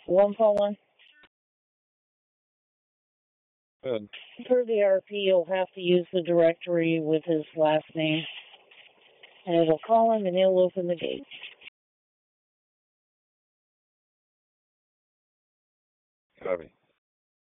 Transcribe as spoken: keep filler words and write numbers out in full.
One call one. Good. Per the R P, you'll have to use the directory with his last name. And it'll call him and he'll open the gate. Copy.